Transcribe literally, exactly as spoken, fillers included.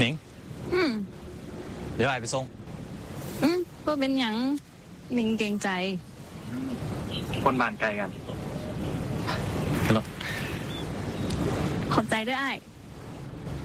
หนิงอืมเดี๋ยวไอ้ไปส่งอืมก็เป็นหยังหนิงเกรงใจคนบ้านไกลกันขอบใจด้วยไอ้าย